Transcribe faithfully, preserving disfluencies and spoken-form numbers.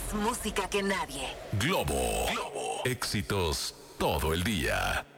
Más música que nadie. Globo. Globo. Éxitos todo el día.